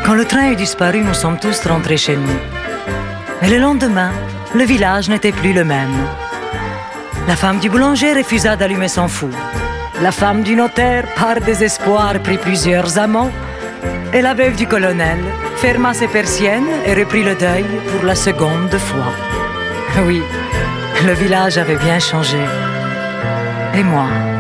Quand le train est disparu, nous sommes tous rentrés chez nous. Et le lendemain, le village n'était plus le même. La femme du boulanger refusa d'allumer son four. La femme du notaire, par désespoir, prit plusieurs amants. Et la veuve du colonel ferma ses persiennes et reprit le deuil pour la seconde fois. Oui, le village avait bien changé. Et moi